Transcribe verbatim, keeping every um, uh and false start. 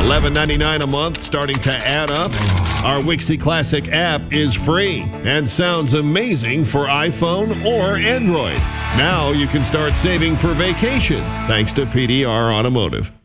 eleven ninety-nine a month, starting to add up. Our Wixie Classic app is free and sounds amazing for iPhone or Android. Now you can start saving for vacation thanks to P D R Automotive.